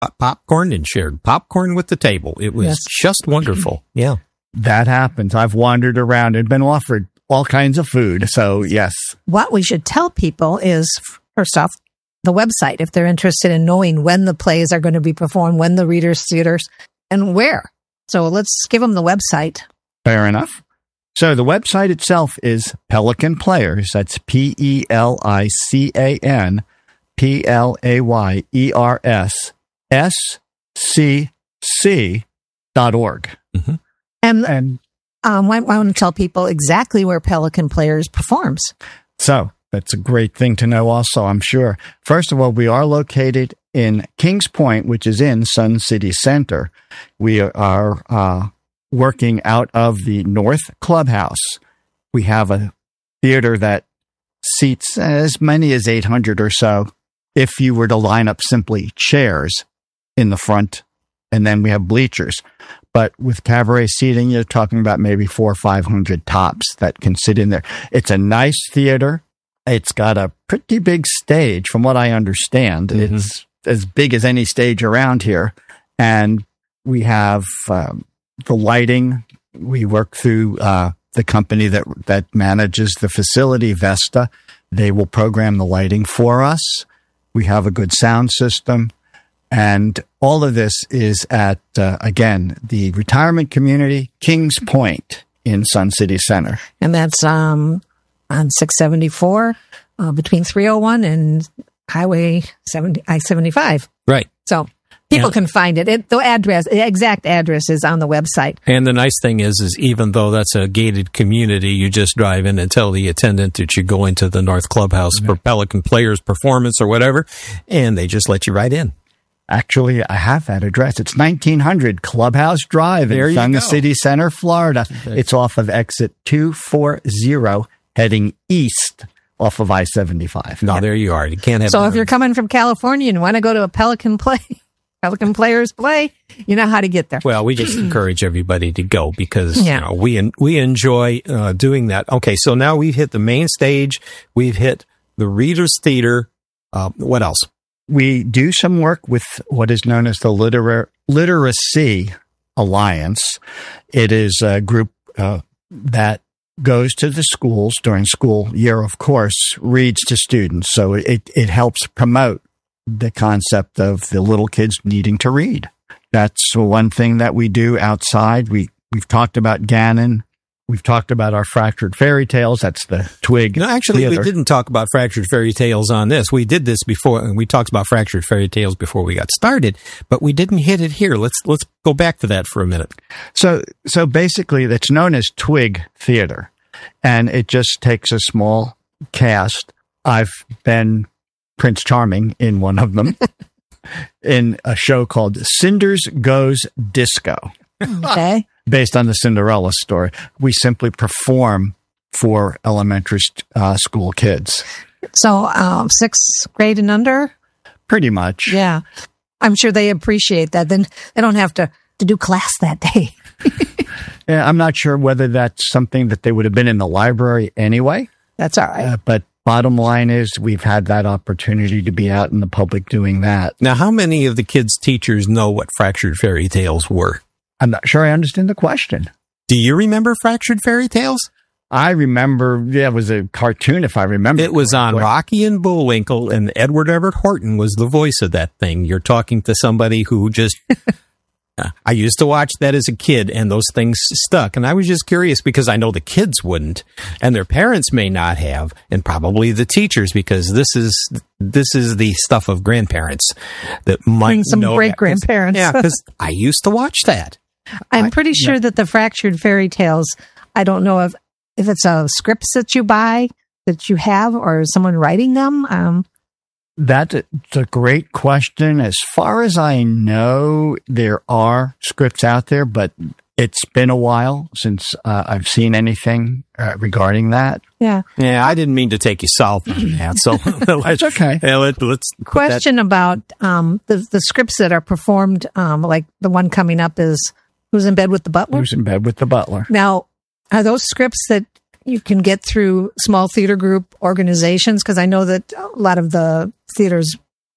popcorn and shared popcorn with the table. It was just wonderful. Yeah. That happens. I've wandered around and been offered all kinds of food. So, yes. What we should tell people is, first off, the website, if they're interested in knowing when the plays are going to be performed, when the Readers Theaters, and where. So let's give them the website. Fair enough. So the website itself is Pelican Players. That's PelicanPlayers.org. Mm-hmm. And I want to tell people exactly where Pelican Players performs. So that's a great thing to know also, I'm sure. First of all, we are located in Kings Point, which is in Sun City Center. We are working out of the North Clubhouse. We have a theater that seats as many as 800 or so if you were to line up simply chairs in the front, and then we have bleachers. But with cabaret seating, you're talking about maybe 400 or 500 tops that can sit in there. It's a nice theater. It's got a pretty big stage, from what I understand. Mm-hmm. It's as big as any stage around here. And we have the lighting. We work through the company that manages the facility, Vesta. They will program the lighting for us. We have a good sound system. And all of this is at, again, the retirement community, Kings Point in Sun City Center. And that's on 674 between 301 and Highway I-75. Right. So people can find it. The exact address is on the website. And the nice thing is even though that's a gated community, you just drive in and tell the attendant that you're going to the North Clubhouse for Pelican Players performance or whatever, and they just let you right in. Actually, I have that address. It's 1900 Clubhouse Drive in Sun City Center, Florida. It's off of exit 240 heading east off of I-75. No, there you are. You can't have. So if you're coming from California and want to go to a Pelican Players play, you know how to get there. Well, we just encourage everybody to go because we enjoy doing that. Okay, so now we've hit the main stage. We've hit the Readers Theater. What else? We do some work with what is known as the Literacy Alliance. It is a group that goes to the schools during school year, of course, reads to students. So it helps promote the concept of the little kids needing to read. That's one thing that we do outside. We've talked about Gannon. We've talked about our Fractured Fairy Tales. That's the Twig. No, actually, theater. We didn't talk about Fractured Fairy Tales on this. We did this before, and we talked about Fractured Fairy Tales before we got started, but we didn't hit it here. Let's go back to that for a minute. So basically, that's known as Twig Theater, and it just takes a small cast. I've been Prince Charming in one of them, in a show called Cinders Goes Disco. Okay. Based on the Cinderella story. We simply perform for elementary school kids. So 6th grade and under? Pretty much. Yeah. I'm sure they appreciate that. Then they don't have to do class that day. Yeah, I'm not sure whether that's something that they would have been in the library anyway. That's all right. But bottom line is we've had that opportunity to be out in the public doing that. Now, how many of the kids' teachers know what Fractured Fairy Tales were? I'm not sure I understand the question. Do you remember Fractured Fairy Tales? I remember, it was a cartoon if I remember. It was on Rocky and Bullwinkle, and Edward Everett Horton was the voice of that thing. You're talking to somebody who just... I used to watch that as a kid, and those things stuck. And I was just curious because I know the kids wouldn't, and their parents may not have, and probably the teachers, because this is the stuff of grandparents that might and some great-grandparents. Yeah, because I used to watch that. I'm pretty sure that the Fractured Fairy Tales, I don't know if it's a scripts that you buy, that you have, or someone writing them. That's a great question. As far as I know, there are scripts out there, but it's been a while since I've seen anything regarding that. Yeah. Yeah, I didn't mean to take you south on that. So that's okay. Yeah, let's question about the scripts that are performed, like the one coming up is Who's in Bed with the Butler? Who's in Bed with the Butler? Now, are those scripts that you can get through small theater group organizations? Because I know that a lot of the theaters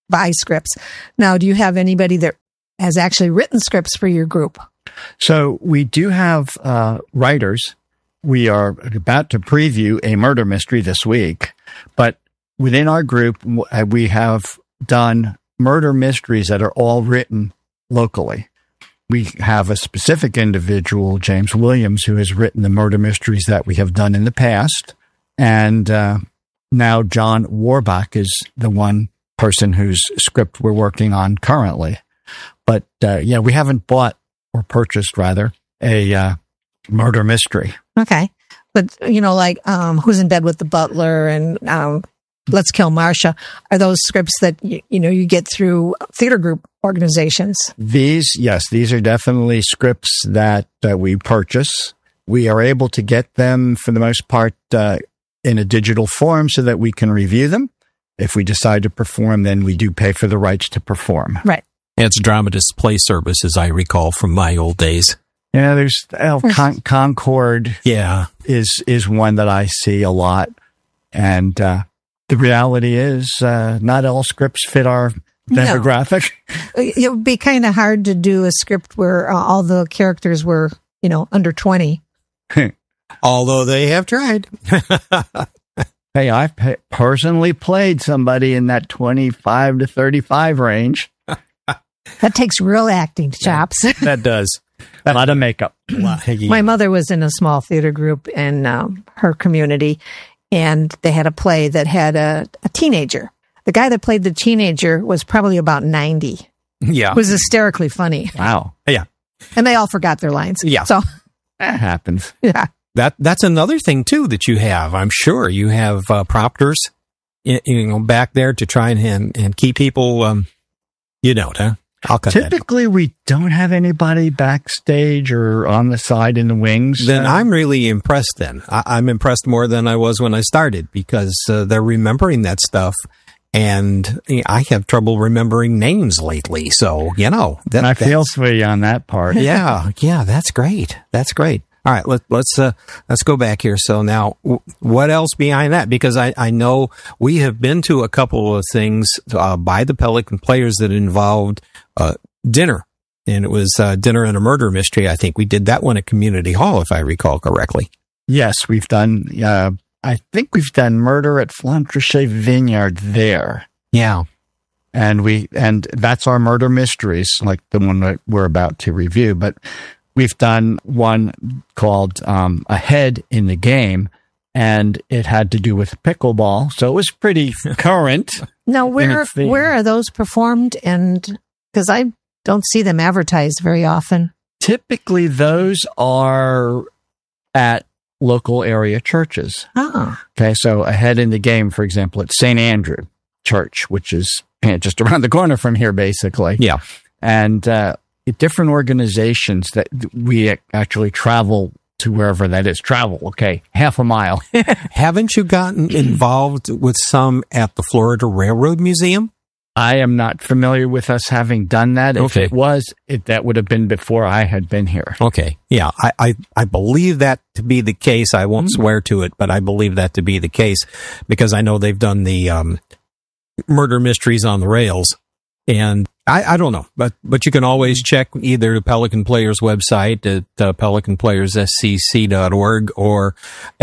buy scripts. Now, do you have anybody that has actually written scripts for your group? So we do have writers. We are about to preview a murder mystery this week, but within our group, we have done murder mysteries that are all written locally. We have a specific individual, James Williams, who has written the murder mysteries that we have done in the past. And now John Warbach is the one person whose script we're working on currently. But we haven't bought or purchased, rather, a murder mystery. Okay. But, like Who's in Bed with the Butler and Let's Kill Marcia, are those scripts that, you get through theater group organizations? These are definitely scripts that we purchase. We are able to get them, for the most part, in a digital form so that we can review them. If we decide to perform, then we do pay for the rights to perform. Right. It's Dramatist Play Service, as I recall from my old days. Yeah, there's Concord. Yeah, is one that I see a lot, and the reality is not all scripts fit our demographic. No. It would be kind of hard to do a script where all the characters were, under 20. Although they have tried. Hey, I've personally played somebody in that 25 to 35 range. That takes real acting chops. That does. A lot of makeup. My mother was in a small theater group in her community, and they had a play that had a teenager. The guy that played the teenager was probably about 90. Yeah. It was hysterically funny. Wow. Yeah. And they all forgot their lines. Yeah. So that happens. Yeah. That's another thing, too, that you have. I'm sure you have prompters, back there to try and keep people, I'll cut Typically, we don't have anybody backstage or on the side in the wings. Then I'm really impressed then. I'm impressed more than I was when I started because they're remembering that stuff. And I have trouble remembering names lately. So, I feel for you on that part. Yeah, that's great. That's great. All right, let's go back here. So now, what else behind that? Because I know we have been to a couple of things by the Pelican Players that involved dinner, and it was dinner and a murder mystery. I think we did that one at Community Hall, if I recall correctly. Yes, we've done. I think we've done Murder at Flantrichet Vineyard there. Yeah, and that's our murder mysteries, like the one that we're about to review, but. We've done one called Ahead in the Game, and it had to do with pickleball, so it was pretty current. Now, where are those performed? And because I don't see them advertised very often. Typically, those are at local area churches. Oh. Okay, so Ahead in the Game, for example, at St. Andrew Church, which is just around the corner from here, basically. Yeah. And different organizations that we actually travel to wherever that is. Half a mile. Haven't you gotten involved with some at the Florida Railroad Museum? I am not familiar with us having done that. Okay. If it was, that would have been before I had been here. Okay. Yeah, I believe that to be the case. I won't swear to it, but I believe that to be the case because I know they've done the murder mysteries on the rails. And I don't know, but you can always check either the Pelican Players website at pelicanplayersscc.org or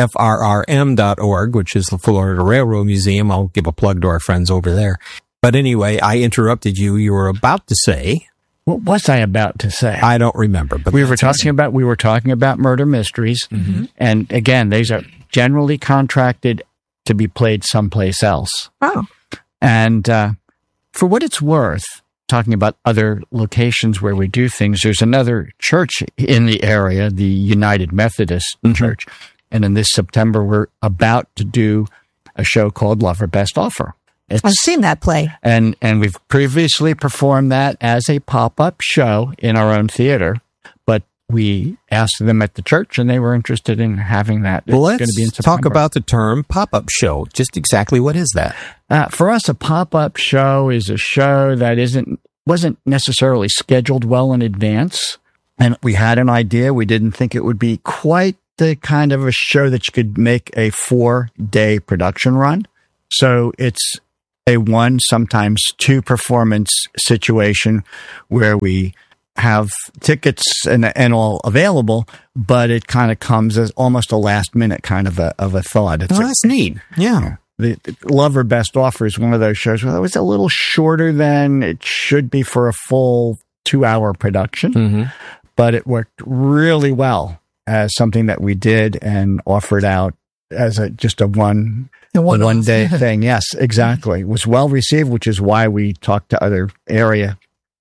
FRRM.org, which is the Florida Railroad Museum. I'll give a plug to our friends over there. But anyway, I interrupted you. You were about to say. What was I about to say? I don't remember. But we were talking about murder mysteries. Mm-hmm. And again, these are generally contracted to be played someplace else. Oh. And for what it's worth, talking about other locations where we do things, there's another church in the area, the United Methodist Church. And in this September, we're about to do a show called Lover Best Offer. I've seen that play. And we've previously performed that as a pop-up show in our own theater. But we asked them at the church, and they were interested in having that. Well, let's talk about the term pop-up show. Just exactly what is that? For us, a pop-up show is a show that wasn't necessarily scheduled well in advance. And we had an idea. We didn't think it would be quite the kind of a show that you could make a 4-day production run. So it's a one, sometimes two performance situation where we have tickets and all available, but it kind of comes as almost a last minute kind of a thought. It's that's neat. Yeah. The Love or Best Offer is one of those shows where it was a little shorter than it should be for a full 2-hour production, but it worked really well as something that we did and offered out as just a one day thing. Yes, exactly. It was well received, which is why we talked to other area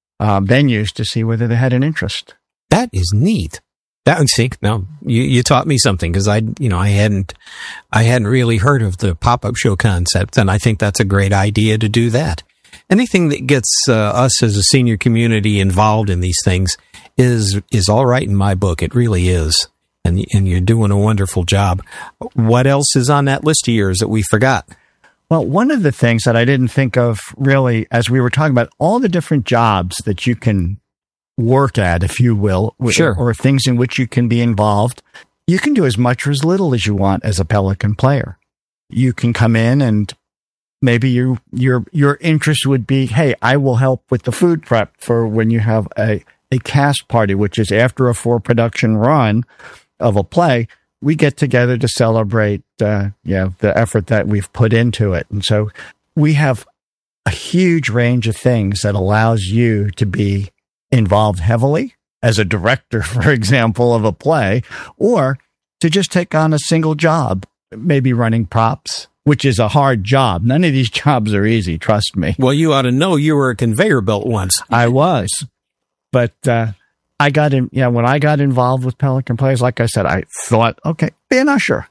venues to see whether they had an interest. That is neat. Now you taught me something, because I hadn't really heard of the pop-up show concept, and I think that's a great idea to do that. Anything that gets us as a senior community involved in these things is all right in my book. It really is, and you're doing a wonderful job. What else is on that list of yours that we forgot? Well, one of the things that I didn't think of really, as we were talking about all the different jobs that you can work at, if you will, sure, or things in which you can be involved, you can do as much or as little as you want as a Pelican player. You can come in and maybe your interest would be, hey, I will help with the food prep for when you have a cast party, which is after a 4-production run of a play. We get together to celebrate the effort that we've put into it. And so we have a huge range of things that allows you to be involved heavily as a director, for example, of a play, or to just take on a single job, maybe running props, which is a hard job. None of these jobs are easy, trust me. Well, you ought to know you were a conveyor belt once. I was. But I got in, when I got involved with Pelican Plays, like I said, I thought, okay, be an usher.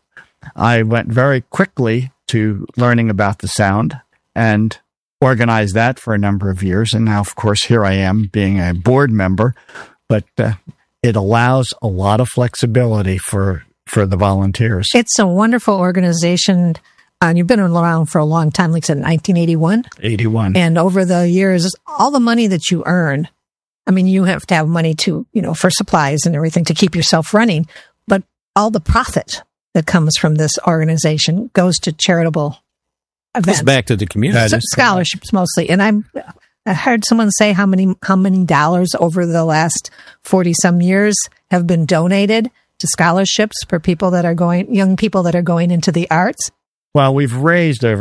I went very quickly to learning about the sound and organized that for a number of years. And now, of course, here I am being a board member, but it allows a lot of flexibility for the volunteers. It's a wonderful organization. You've been around for a long time, like I said, 1981? 81. And over the years, all the money that you earn, I mean, you have to have money to, for supplies and everything to keep yourself running, but all the profit that comes from this organization goes to charitable events. It's back to the community. Scholarships mostly. And I heard someone say how many dollars over the last 40 some years have been donated to scholarships for people that are young people that are going into the arts. Well, we've raised over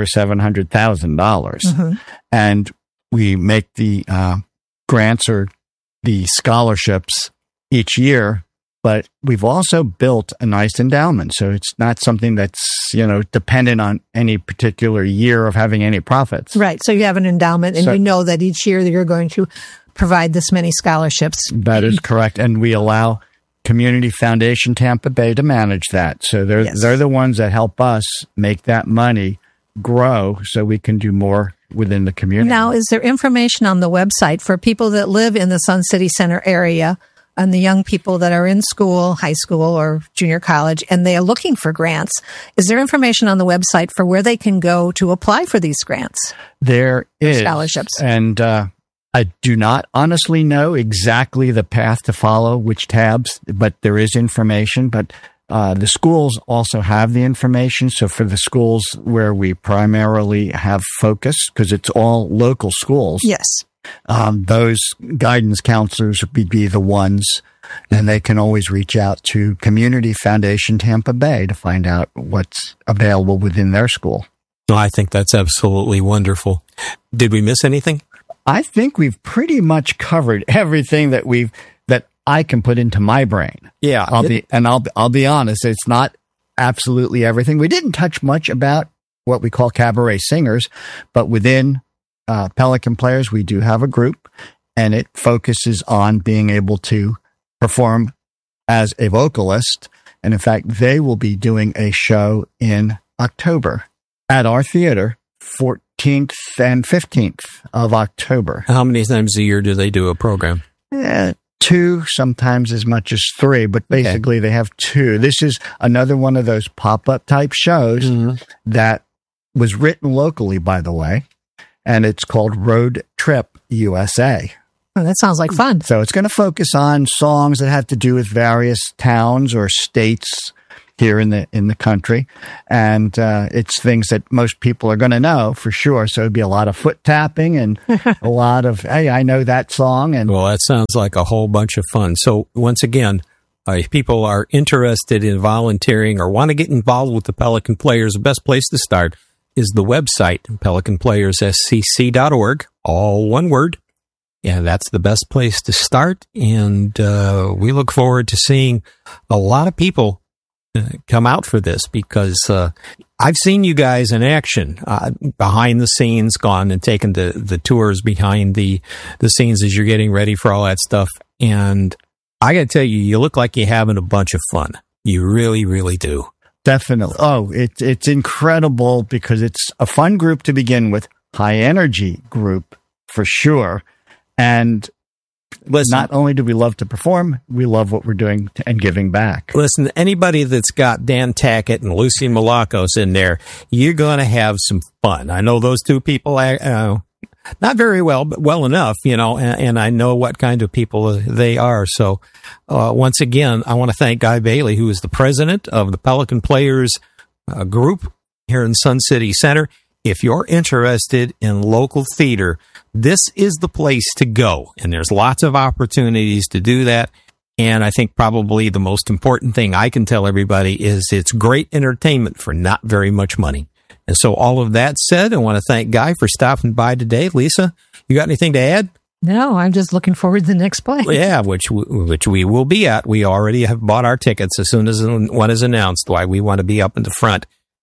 $700,000, and we make the grants or the scholarships each year, but we've also built a nice endowment. So it's not something that's, dependent on any particular year of having any profits. Right. So you have an endowment, and you know that each year you're going to provide this many scholarships. That is correct. And we allow Community Foundation Tampa Bay to manage that. So they're the ones that help us make that money grow so we can do more within the community. Now, is there information on the website for people that live in the Sun City Center area and the young people that are in school, high school or junior college, and they are looking for grants? Is there information on the website for where they can go to apply for these grants? There is. Scholarships. And I do not honestly know exactly the path to follow, which tabs, but there is information. But the schools also have the information. So for the schools where we primarily have focus, because it's all local schools. Yes. Those guidance counselors would be the ones, and they can always reach out to Community Foundation Tampa Bay to find out what's available within their school. Well, I think that's absolutely wonderful. Did we miss anything? I think we've pretty much covered everything that I can put into my brain. Yeah. I'll be honest, it's not absolutely everything. We didn't touch much about what we call cabaret singers, but within Pelican Players, we do have a group, and it focuses on being able to perform as a vocalist. And in fact, they will be doing a show in October at our theater, 14th and 15th of October. How many times a year do they do a program? 2, sometimes as much as 3, but basically They have 2. This is another one of those pop-up type shows that was written locally, by the way, and it's called Road Trip USA. Oh, that sounds like fun. So it's going to focus on songs that have to do with various towns or states here in the country, and it's things that most people are going to know for sure. So it'd be a lot of foot tapping and a lot of, hey, I know that song. And well, that sounds like a whole bunch of fun. So once again, if people are interested in volunteering or want to get involved with the Pelican Players, the best place to start is the website, pelicanplayersscc.org, all one word. Yeah, that's the best place to start. And we look forward to seeing a lot of people come out for this, because I've seen you guys in action behind the scenes, gone and taken the tours behind the scenes as you're getting ready for all that stuff. And I got to tell you, you look like you're having a bunch of fun. You really, really do. Definitely. Oh, it's incredible, because it's a fun group to begin with, high energy group for sure. And listen, not only do we love to perform, we love what we're doing and giving back. Listen, anybody that's got Dan Tackett and Lucy Malakos in there, you're going to have some fun. I know those two people, not very well, but well enough, and I know what kind of people they are. So once again, I want to thank Guy Bailey, who is the president of the Pelican Players group here in Sun City Center. If you're interested in local theater, this is the place to go. And there's lots of opportunities to do that. And I think probably the most important thing I can tell everybody is it's great entertainment for not very much money. And so all of that said, I want to thank Guy for stopping by today. Lisa, you got anything to add? No, I'm just looking forward to the next play. Yeah, which we will be at. We already have bought our tickets as soon as one is announced. Why we want to be up in the front.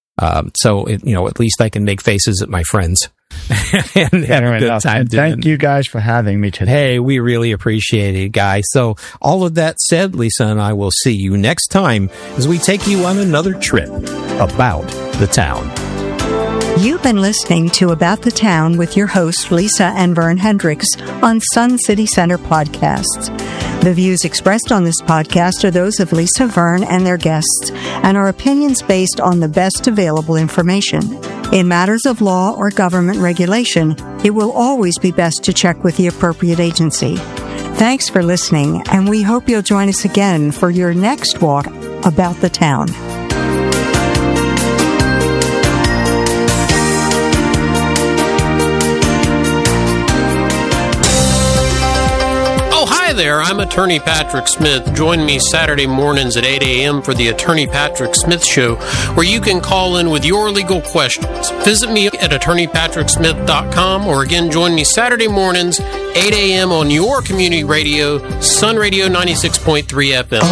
So at least I can make faces at my friends. And have a good time. Thank you guys for having me today. Hey, we really appreciate it, guys. So all of that said, Lisa and I will see you next time as we take you on another trip about the town. You've been listening to About the Town with your hosts, Lisa and Vern Hendricks, on Sun City Center podcasts. The views expressed on this podcast are those of Lisa, Vern, and their guests, and are opinions based on the best available information. In matters of law or government regulation, it will always be best to check with the appropriate agency. Thanks for listening, and we hope you'll join us again for your next walk about the town. There, I'm Attorney Patrick Smith. Join me Saturday mornings at 8 a.m. for the Attorney Patrick Smith Show, where you can call in with your legal questions. Visit me at attorneypatricksmith.com, or again, join me Saturday mornings, 8 a.m. on your community radio, Sun Radio 96.3 FM.